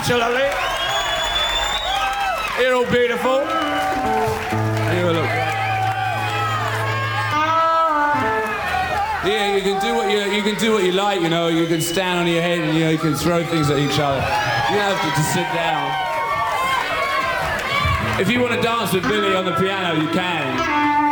naturally. You're all beautiful. You all look great. Yeah, you can do what you like, you know. You can stand on your head and you can throw things at each other. You don't have to just sit down. If you want to dance with Billy on the piano, you can.